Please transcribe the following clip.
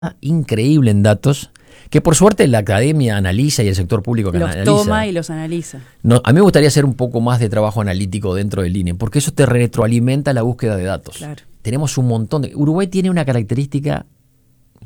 increíble en datos, que por suerte la academia analiza y el sector público que Los analiza. toma y los analiza. No, a mí me gustaría hacer un poco más de trabajo analítico dentro del INE, porque eso te retroalimenta la búsqueda de datos. Claro. Tenemos un montón de... Uruguay tiene una característica